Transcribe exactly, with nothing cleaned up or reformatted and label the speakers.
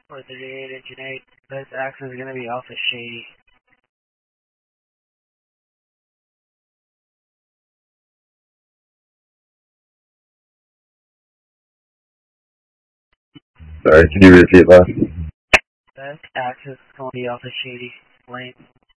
Speaker 1: four thirty-eight, engine eight. This access is going to be off of Shady.
Speaker 2: Sorry, can you repeat that?
Speaker 1: This access is going to be off of Shady Lane.